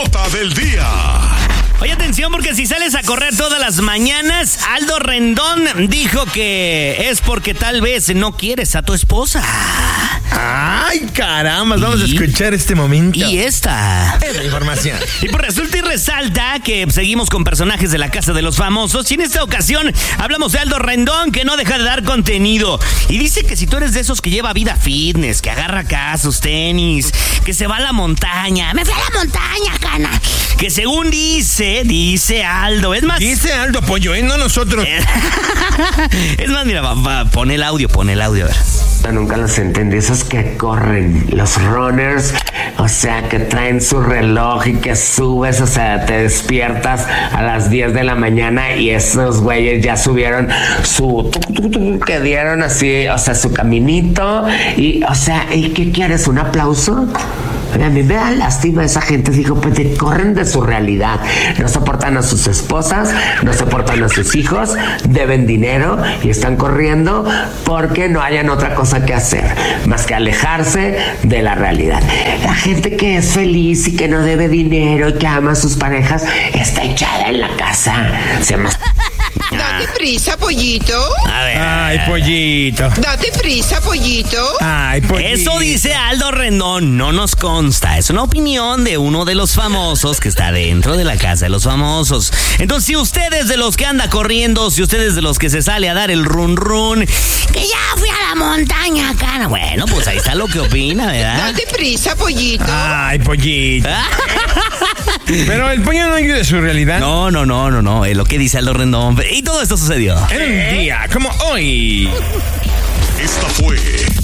Nota del día. Oye, atención, porque si sales a correr todas las mañanas, Aldo Rendón dijo que es porque tal vez no quieres a tu esposa. ¡Ay, caramba! Vamos a escuchar este momento. Y esta. La información. Y pues resulta y resalta que seguimos con personajes de la Casa de los Famosos. Y en esta ocasión hablamos de Aldo Rendón, que no deja de dar contenido. Y dice que si tú eres de esos que lleva vida fitness, que agarra acá sus tenis, que se va a la montaña. ¡Me fui a la montaña, cana! Que según dice Aldo. Es más... Dice Aldo, pollo, no nosotros. Es más, mira, pon el audio, a ver. Nunca los entendí, esos que corren, los runners, o sea, que traen su reloj y que subes, o sea, te despiertas a las 10 de la mañana y esos güeyes ya subieron su que dieron así, o sea, su caminito y, o sea, ¿y qué quieres? ¿Un aplauso? A mí me da lástima esa gente, digo, pues corren de su realidad, no soportan a sus esposas, no soportan a sus hijos, deben dinero y están corriendo porque no hayan otra cosa que hacer más que alejarse de la realidad. La gente que es feliz y que no debe dinero y que ama a sus parejas está echada en la casa, se llama... Date prisa, pollito. A ver. Ay, pollito. Date prisa, pollito. Ay, pollito. Eso dice Aldo Rendón, no nos consta. Es una opinión de uno de los famosos que está dentro de la Casa de los Famosos. Entonces, si usted es de los que anda corriendo, si usted es de los que se sale a dar el run, que ya fui a la montaña, cara. Bueno, pues ahí está lo que opina, ¿verdad? Date prisa, pollito. Ay, pollito. Pero el pollo no ayuda a su realidad. No. Lo que dice Aldo Rendón. Y todo esto sucedió En un día como hoy. Esta fue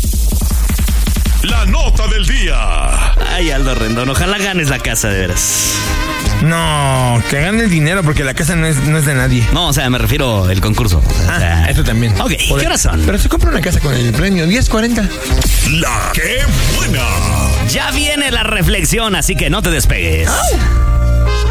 la nota del día. Ay, Aldo Rendón, ojalá ganes la casa, de veras. No, que gane el dinero porque la casa no es de nadie. No, o sea, me refiero al concurso. O sea, Eso también. Ok, ¿qué hora son? Pero se compra una casa con el premio, 10.40. La que buena. Ya viene la reflexión, así que no te despegues.